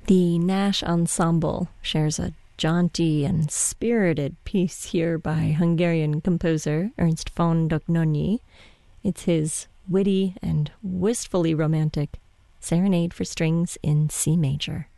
The Nash Ensemble shares a jaunty and spirited piece here by Hungarian composer Ernst von Dohnányi. It's his witty and wistfully romantic Serenade for Strings in C major.